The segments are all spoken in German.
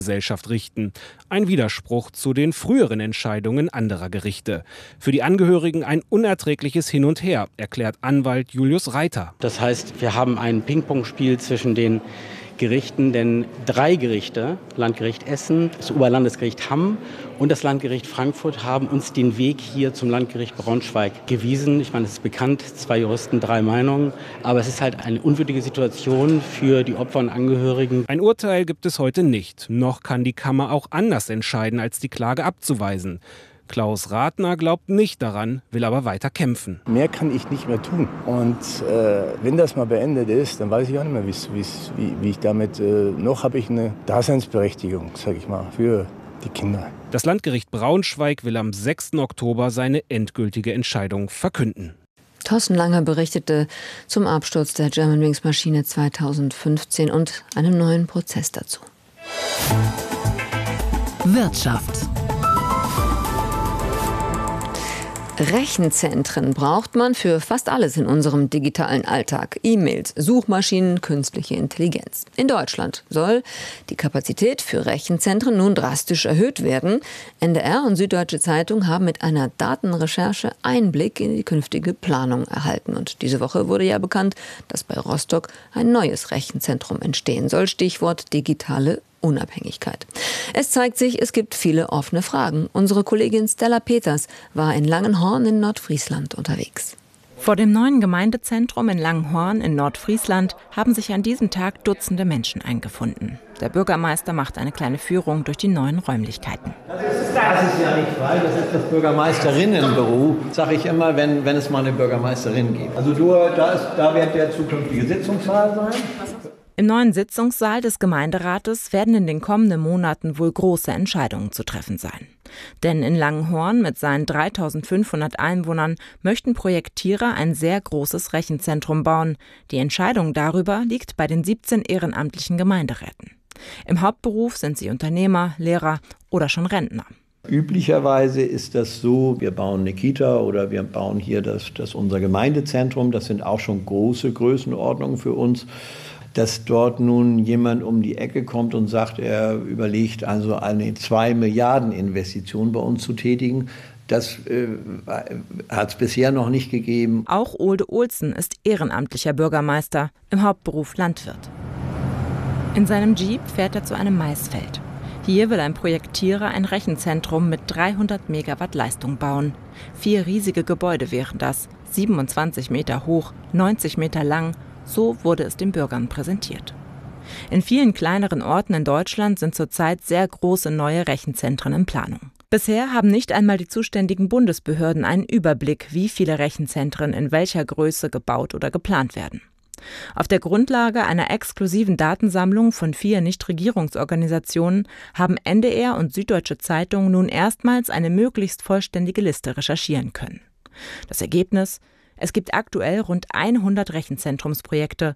Gesellschaft richten. Ein Widerspruch zu den früheren Entscheidungen anderer Gerichte. Für die Angehörigen ein unerträgliches Hin und Her, erklärt Anwalt Julius Reiter. Das heißt, wir haben ein Ping-Pong-Spiel zwischen den Gerichten, denn 3 Gerichte, Landgericht Essen, das Oberlandesgericht Hamm und das Landgericht Frankfurt, haben uns den Weg hier zum Landgericht Braunschweig gewiesen. Ich meine, es ist bekannt, 2 Juristen, 3 Meinungen, aber es ist halt eine unwürdige Situation für die Opfer und Angehörigen. Ein Urteil gibt es heute nicht, noch kann die Kammer auch anders entscheiden, als die Klage abzuweisen. Klaus Ratner glaubt nicht daran, will aber weiter kämpfen. Mehr kann ich nicht mehr tun. Und wenn das mal beendet ist, dann weiß ich auch nicht mehr, wie ich damit... noch habe ich eine Daseinsberechtigung, sage ich mal, für die Kinder. Das Landgericht Braunschweig will am 6. Oktober seine endgültige Entscheidung verkünden. Thorsten Lange berichtete zum Absturz der Germanwings-Maschine 2015 und einem neuen Prozess dazu. Wirtschaft. Rechenzentren braucht man für fast alles in unserem digitalen Alltag. E-Mails, Suchmaschinen, künstliche Intelligenz. In Deutschland soll die Kapazität für Rechenzentren nun drastisch erhöht werden. NDR und Süddeutsche Zeitung haben mit einer Datenrecherche Einblick in die künftige Planung erhalten. Und diese Woche wurde ja bekannt, dass bei Rostock ein neues Rechenzentrum entstehen soll. Stichwort digitale Unabhängigkeit. Es zeigt sich, es gibt viele offene Fragen. Unsere Kollegin Stella Peters war in Langenhorn in Nordfriesland unterwegs. Vor dem neuen Gemeindezentrum in Langenhorn in Nordfriesland haben sich an diesem Tag Dutzende Menschen eingefunden. Der Bürgermeister macht eine kleine Führung durch die neuen Räumlichkeiten. Das ist ja nicht frei, das ist das Bürgermeisterinnenbüro, sage ich immer, wenn es mal eine Bürgermeisterin gibt. Also da wird der zukünftige Sitzungssaal sein. Im neuen Sitzungssaal des Gemeinderates werden in den kommenden Monaten wohl große Entscheidungen zu treffen sein. Denn in Langenhorn mit seinen 3.500 Einwohnern möchten Projektierer ein sehr großes Rechenzentrum bauen. Die Entscheidung darüber liegt bei den 17 ehrenamtlichen Gemeinderäten. Im Hauptberuf sind sie Unternehmer, Lehrer oder schon Rentner. Üblicherweise ist das so, wir bauen eine Kita oder wir bauen hier unser Gemeindezentrum. Das sind auch schon große Größenordnungen für uns. Dass dort nun jemand um die Ecke kommt und sagt, er überlegt also eine 2 Milliarden Investition bei uns zu tätigen, das hat es bisher noch nicht gegeben. Auch Olde Olsen ist ehrenamtlicher Bürgermeister, im Hauptberuf Landwirt. In seinem Jeep fährt er zu einem Maisfeld. Hier will ein Projektierer ein Rechenzentrum mit 300 Megawatt Leistung bauen. 4 riesige Gebäude wären das, 27 Meter hoch, 90 Meter lang. So wurde es den Bürgern präsentiert. In vielen kleineren Orten in Deutschland sind zurzeit sehr große neue Rechenzentren in Planung. Bisher haben nicht einmal die zuständigen Bundesbehörden einen Überblick, wie viele Rechenzentren in welcher Größe gebaut oder geplant werden. Auf der Grundlage einer exklusiven Datensammlung von 4 Nichtregierungsorganisationen haben NDR und Süddeutsche Zeitung nun erstmals eine möglichst vollständige Liste recherchieren können. Das Ergebnis: Es gibt aktuell rund 100 Rechenzentrumsprojekte,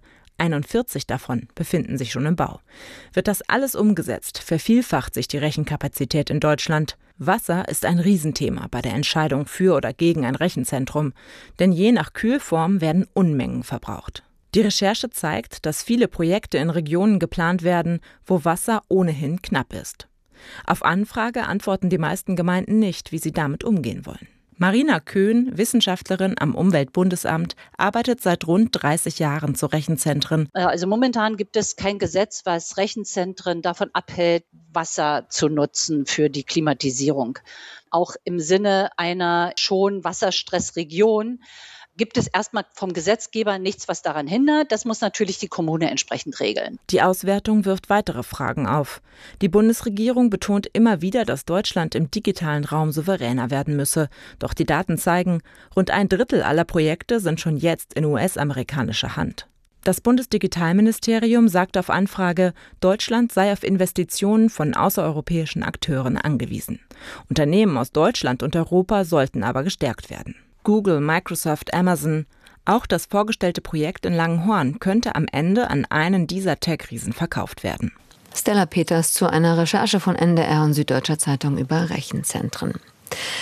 41 davon befinden sich schon im Bau. Wird das alles umgesetzt, vervielfacht sich die Rechenkapazität in Deutschland. Wasser ist ein Riesenthema bei der Entscheidung für oder gegen ein Rechenzentrum, denn je nach Kühlform werden Unmengen verbraucht. Die Recherche zeigt, dass viele Projekte in Regionen geplant werden, wo Wasser ohnehin knapp ist. Auf Anfrage antworten die meisten Gemeinden nicht, wie sie damit umgehen wollen. Marina Köhn, Wissenschaftlerin am Umweltbundesamt, arbeitet seit rund 30 Jahren zu Rechenzentren. Also momentan gibt es kein Gesetz, was Rechenzentren davon abhält, Wasser zu nutzen für die Klimatisierung. Auch im Sinne einer schon Wasserstressregion gibt es erstmal vom Gesetzgeber nichts, was daran hindert. Das muss natürlich die Kommune entsprechend regeln. Die Auswertung wirft weitere Fragen auf. Die Bundesregierung betont immer wieder, dass Deutschland im digitalen Raum souveräner werden müsse. Doch die Daten zeigen, rund 1/3 aller Projekte sind schon jetzt in US-amerikanischer Hand. Das Bundesdigitalministerium sagt auf Anfrage, Deutschland sei auf Investitionen von außereuropäischen Akteuren angewiesen. Unternehmen aus Deutschland und Europa sollten aber gestärkt werden. Google, Microsoft, Amazon. Auch das vorgestellte Projekt in Langenhorn könnte am Ende an einen dieser Tech-Riesen verkauft werden. Stella Peters zu einer Recherche von NDR und Süddeutscher Zeitung über Rechenzentren.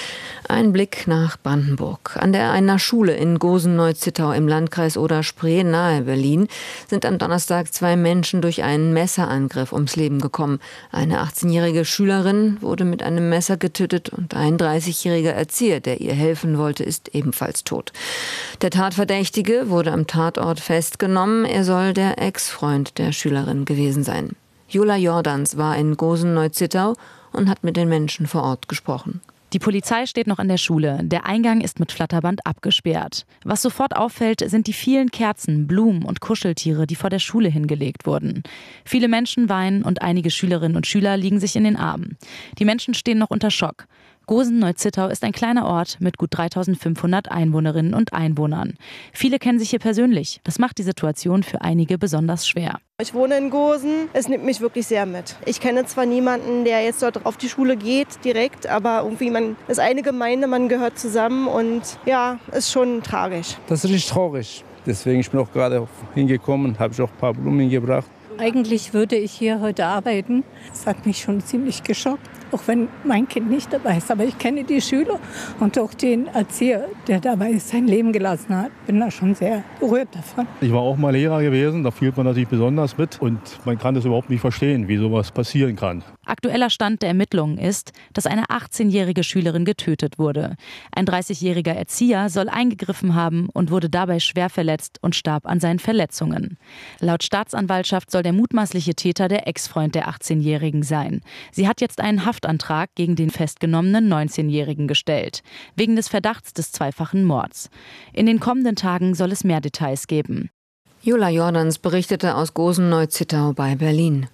Ein Blick nach Brandenburg. An einer Schule in Gosen-Neuzittau im Landkreis Oder-Spree nahe Berlin sind am Donnerstag 2 Menschen durch einen Messerangriff ums Leben gekommen. Eine 18-jährige Schülerin wurde mit einem Messer getötet und ein 30-jähriger Erzieher, der ihr helfen wollte, ist ebenfalls tot. Der Tatverdächtige wurde am Tatort festgenommen. Er soll der Ex-Freund der Schülerin gewesen sein. Jula Jordans war in Gosen-Neuzittau und hat mit den Menschen vor Ort gesprochen. Die Polizei steht noch an der Schule. Der Eingang ist mit Flatterband abgesperrt. Was sofort auffällt, sind die vielen Kerzen, Blumen und Kuscheltiere, die vor der Schule hingelegt wurden. Viele Menschen weinen und einige Schülerinnen und Schüler liegen sich in den Armen. Die Menschen stehen noch unter Schock. Gosen-Neuzittau ist ein kleiner Ort mit gut 3.500 Einwohnerinnen und Einwohnern. Viele kennen sich hier persönlich. Das macht die Situation für einige besonders schwer. Ich wohne in Gosen. Es nimmt mich wirklich sehr mit. Ich kenne zwar niemanden, der jetzt dort auf die Schule geht direkt, aber irgendwie man ist eine Gemeinde, man gehört zusammen und ja, ist schon tragisch. Das ist richtig traurig. Deswegen ich bin auch gerade hingekommen, habe ich auch ein paar Blumen gebracht. Eigentlich würde ich hier heute arbeiten. Das hat mich schon ziemlich geschockt, auch wenn mein Kind nicht dabei ist. Aber ich kenne die Schüler und auch den Erzieher, der dabei sein Leben gelassen hat. Bin da schon sehr berührt davon. Ich war auch mal Lehrer gewesen, da fühlt man natürlich besonders mit. Und man kann das überhaupt nicht verstehen, wie sowas passieren kann. Aktueller Stand der Ermittlungen ist, dass eine 18-jährige Schülerin getötet wurde. Ein 30-jähriger Erzieher soll eingegriffen haben und wurde dabei schwer verletzt und starb an seinen Verletzungen. Laut Staatsanwaltschaft soll der mutmaßliche Täter der Ex-Freund der 18-Jährigen sein. Sie hat jetzt einen Haftantrag gegen den festgenommenen 19-Jährigen gestellt, wegen des Verdachts des zweifachen Mords. In den kommenden Tagen soll es mehr Details geben. Jula Jordans berichtete aus Gosen-Neuzittau bei Berlin.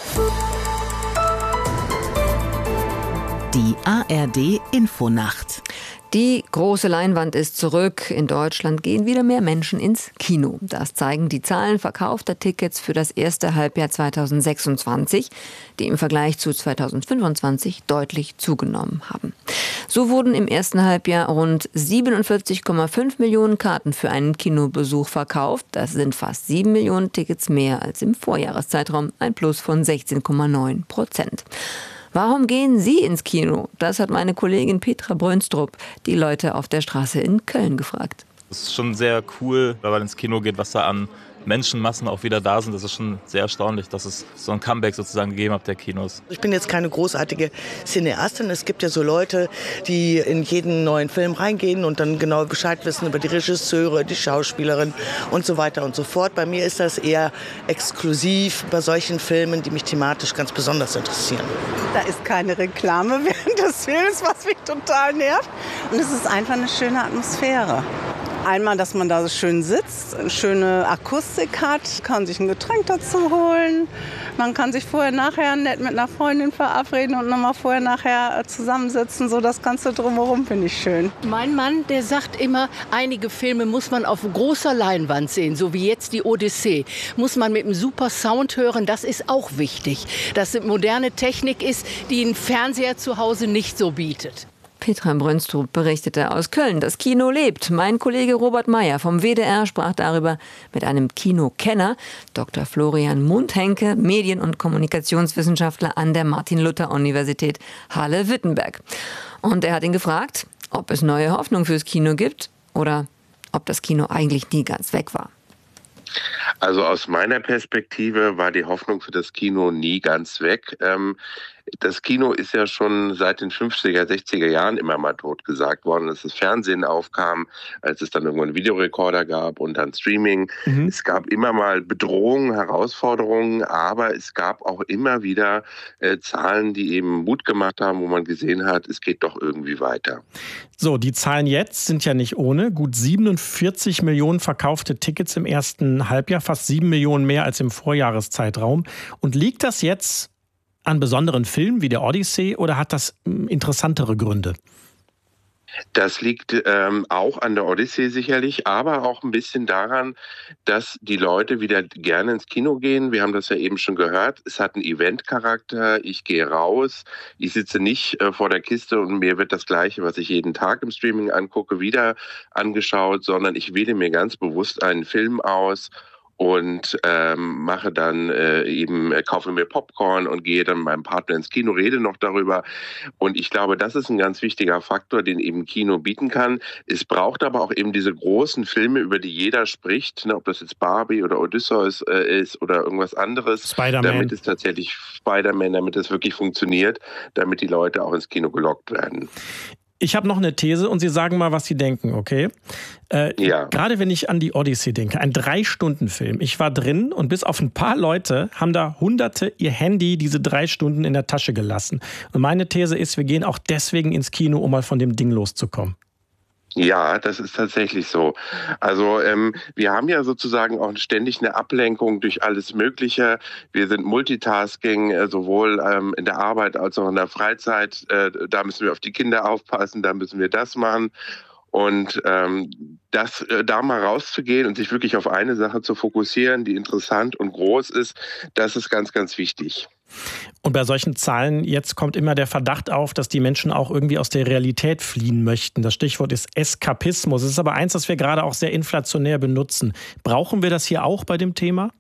Die ARD Infonacht. Die große Leinwand ist zurück. In Deutschland gehen wieder mehr Menschen ins Kino. Das zeigen die Zahlen verkaufter Tickets für das erste Halbjahr 2026, die im Vergleich zu 2025 deutlich zugenommen haben. So wurden im ersten Halbjahr rund 47,5 Millionen Karten für einen Kinobesuch verkauft. Das sind fast 7 Millionen Tickets mehr als im Vorjahreszeitraum, ein Plus von 16,9%. Warum gehen Sie ins Kino? Das hat meine Kollegin Petra Brönstrup die Leute auf der Straße in Köln gefragt. Es ist schon sehr cool, wenn man ins Kino geht, was da an Menschenmassen auch wieder da sind. Das ist schon sehr erstaunlich, dass es so ein Comeback sozusagen gegeben hat der Kinos. Ich bin jetzt keine großartige Cineastin. Es gibt ja so Leute, die in jeden neuen Film reingehen und dann genau Bescheid wissen über die Regisseure, die Schauspielerin und so weiter und so fort. Bei mir ist das eher exklusiv bei solchen Filmen, die mich thematisch ganz besonders interessieren. Da ist keine Reklame während des Films, was mich total nervt. Und es ist einfach eine schöne Atmosphäre. Einmal, dass man da so schön sitzt, eine schöne Akustik hat, kann sich ein Getränk dazu holen. Man kann sich vorher, nachher nett mit einer Freundin verabreden und nochmal vorher, nachher zusammensitzen. So das Ganze drumherum finde ich schön. Mein Mann, der sagt immer, einige Filme muss man auf großer Leinwand sehen, so wie jetzt die Odyssee. Muss man mit einem super Sound hören, das ist auch wichtig. Dass es moderne Technik ist, die ein Fernseher zu Hause nicht so bietet. Petra Brönstrup berichtete aus Köln. Das Kino lebt. Mein Kollege Robert Meyer vom WDR sprach darüber mit einem Kinokenner, Dr. Florian Mundhenke, Medien- und Kommunikationswissenschaftler an der Martin-Luther-Universität Halle-Wittenberg. Und er hat ihn gefragt, ob es neue Hoffnung fürs Kino gibt oder ob das Kino eigentlich nie ganz weg war. Also aus meiner Perspektive war die Hoffnung für das Kino nie ganz weg. Das Kino ist ja schon seit den 50er, 60er Jahren immer mal totgesagt worden, als das Fernsehen aufkam, als es dann irgendwann Videorekorder gab und dann Streaming. Es gab immer mal Bedrohungen, Herausforderungen, aber es gab auch immer wieder Zahlen, die eben Mut gemacht haben, wo man gesehen hat, es geht doch irgendwie weiter. So, die Zahlen jetzt sind ja nicht ohne. Gut 47 Millionen verkaufte Tickets im ersten Halbjahr, fast 7 Millionen mehr als im Vorjahreszeitraum. Und liegt das jetzt an besonderen Filmen wie der Odyssee oder hat das interessantere Gründe? Das liegt auch an der Odyssee sicherlich, aber auch ein bisschen daran, dass die Leute wieder gerne ins Kino gehen. Wir haben das ja eben schon gehört. Es hat einen Eventcharakter. Ich gehe raus. Ich sitze nicht vor der Kiste und mir wird das Gleiche, was ich jeden Tag im Streaming angucke, wieder angeschaut, sondern ich wähle mir ganz bewusst einen Film aus und mache dann kaufe mir Popcorn und gehe dann mit meinem Partner ins Kino, rede noch darüber. Und ich glaube, das ist ein ganz wichtiger Faktor, den eben Kino bieten kann. Es braucht aber auch eben diese großen Filme, über die jeder spricht, ne, ob das jetzt Barbie oder Odysseus ist oder irgendwas anderes. Spider-Man. Damit es tatsächlich Spider-Man, damit es wirklich funktioniert, damit die Leute auch ins Kino gelockt werden. Ich habe noch eine These und Sie sagen mal, was Sie denken, okay? Ja. Gerade wenn ich an die Odyssee denke, ein 3-Stunden-Film. Ich war drin und bis auf ein paar Leute haben da Hunderte ihr Handy diese 3 Stunden in der Tasche gelassen. Und meine These ist, wir gehen auch deswegen ins Kino, um mal von dem Ding loszukommen. Ja, das ist tatsächlich so. Also wir haben ja sozusagen auch ständig eine Ablenkung durch alles Mögliche. Wir sind Multitasking, sowohl in der Arbeit als auch in der Freizeit. Da müssen wir auf die Kinder aufpassen, da müssen wir das machen. Und da mal rauszugehen und sich wirklich auf eine Sache zu fokussieren, die interessant und groß ist, das ist ganz, ganz wichtig. Und bei solchen Zahlen, jetzt kommt immer der Verdacht auf, dass die Menschen auch irgendwie aus der Realität fliehen möchten. Das Stichwort ist Eskapismus. Es ist aber eins, das wir gerade auch sehr inflationär benutzen. Brauchen wir das hier auch bei dem Thema?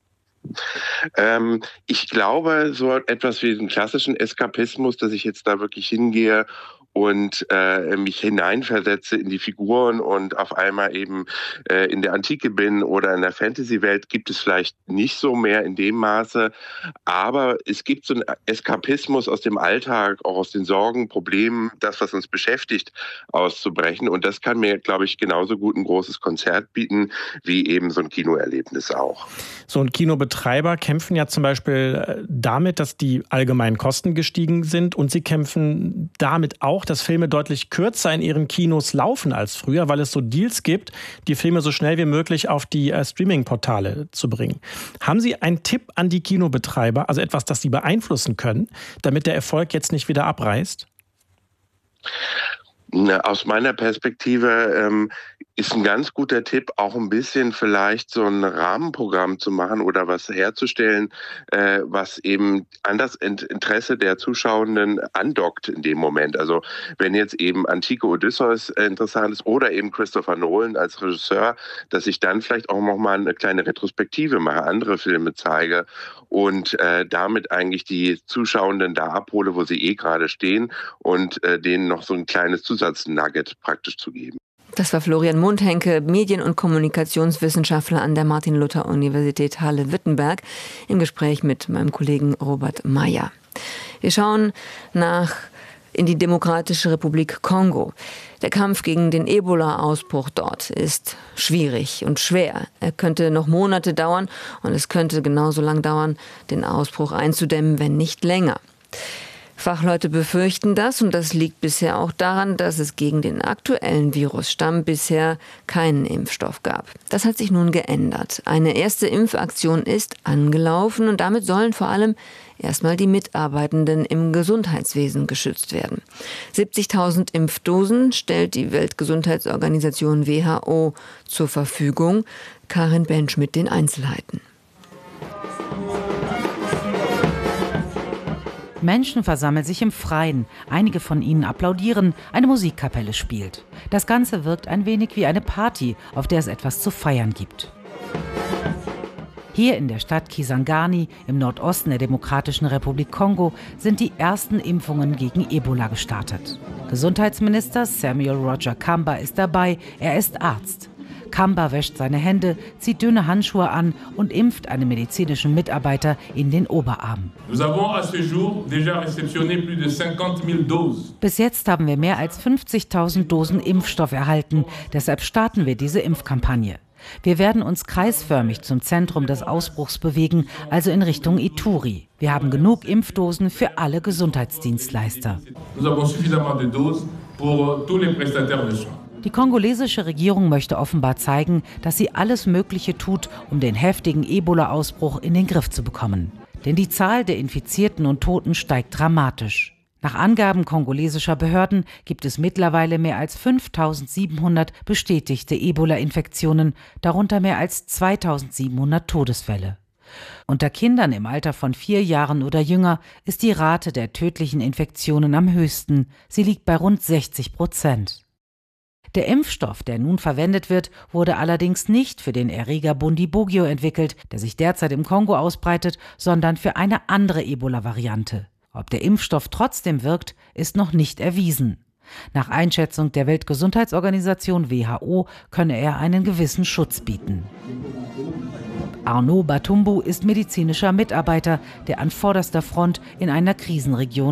Ich glaube, so etwas wie den klassischen Eskapismus, dass ich jetzt da wirklich hingehe und mich hineinversetze in die Figuren und auf einmal eben in der Antike bin oder in der Fantasy-Welt, gibt es vielleicht nicht so mehr in dem Maße. Aber es gibt so einen Eskapismus aus dem Alltag, auch aus den Sorgen, Problemen, das, was uns beschäftigt, auszubrechen. Und das kann mir, glaube ich, genauso gut ein großes Konzert bieten, wie eben so ein Kinoerlebnis auch. So ein Kinobetreiber kämpfen ja zum Beispiel damit, dass die allgemeinen Kosten gestiegen sind. Und sie kämpfen damit auch, dass Filme deutlich kürzer in ihren Kinos laufen als früher, weil es so Deals gibt, die Filme so schnell wie möglich auf die Streaming-Portale zu bringen. Haben Sie einen Tipp an die Kinobetreiber, also etwas, das Sie beeinflussen können, damit der Erfolg jetzt nicht wieder abreißt? Aus meiner Perspektive ist ein ganz guter Tipp, auch ein bisschen vielleicht so ein Rahmenprogramm zu machen oder was herzustellen, was eben an das Interesse der Zuschauenden andockt in dem Moment. Also wenn jetzt eben Antike Odysseus interessant ist oder eben Christopher Nolan als Regisseur, dass ich dann vielleicht auch nochmal eine kleine Retrospektive mache, andere Filme zeige und damit eigentlich die Zuschauenden da abhole, wo sie gerade stehen und denen noch so ein kleines Zusatznugget praktisch zu geben. Das war Florian Mundhenke, Medien- und Kommunikationswissenschaftler an der Martin-Luther-Universität Halle-Wittenberg, im Gespräch mit meinem Kollegen Robert Meyer. Wir schauen in die Demokratische Republik Kongo. Der Kampf gegen den Ebola-Ausbruch dort ist schwierig und schwer. Er könnte noch Monate dauern und es könnte genauso lang dauern, den Ausbruch einzudämmen, wenn nicht länger. Fachleute befürchten das und das liegt bisher auch daran, dass es gegen den aktuellen Virusstamm bisher keinen Impfstoff gab. Das hat sich nun geändert. Eine erste Impfaktion ist angelaufen und damit sollen vor allem erstmal die Mitarbeitenden im Gesundheitswesen geschützt werden. 70.000 Impfdosen stellt die Weltgesundheitsorganisation WHO zur Verfügung. Karin Bensch mit den Einzelheiten. Menschen versammeln sich im Freien. Einige von ihnen applaudieren, eine Musikkapelle spielt. Das Ganze wirkt ein wenig wie eine Party, auf der es etwas zu feiern gibt. Hier in der Stadt Kisangani im Nordosten der Demokratischen Republik Kongo sind die ersten Impfungen gegen Ebola gestartet. Gesundheitsminister Samuel Roger Kamba ist dabei, er ist Arzt. Kamba wäscht seine Hände, zieht dünne Handschuhe an und impft einen medizinischen Mitarbeiter in den Oberarm. Bis jetzt haben wir mehr als 50.000 Dosen Impfstoff erhalten. Deshalb starten wir diese Impfkampagne. Wir werden uns kreisförmig zum Zentrum des Ausbruchs bewegen, also in Richtung Ituri. Wir haben genug Impfdosen für alle Gesundheitsdienstleister. Die kongolesische Regierung möchte offenbar zeigen, dass sie alles Mögliche tut, um den heftigen Ebola-Ausbruch in den Griff zu bekommen. Denn die Zahl der Infizierten und Toten steigt dramatisch. Nach Angaben kongolesischer Behörden gibt es mittlerweile mehr als 5.700 bestätigte Ebola-Infektionen, darunter mehr als 2.700 Todesfälle. Unter Kindern im Alter von 4 Jahren oder jünger ist die Rate der tödlichen Infektionen am höchsten. Sie liegt bei rund 60%. Der Impfstoff, der nun verwendet wird, wurde allerdings nicht für den Erreger Bundibugyo entwickelt, der sich derzeit im Kongo ausbreitet, sondern für eine andere Ebola-Variante. Ob der Impfstoff trotzdem wirkt, ist noch nicht erwiesen. Nach Einschätzung der Weltgesundheitsorganisation WHO könne er einen gewissen Schutz bieten. Arnaud Batumbu ist medizinischer Mitarbeiter, der an vorderster Front in einer Krisenregion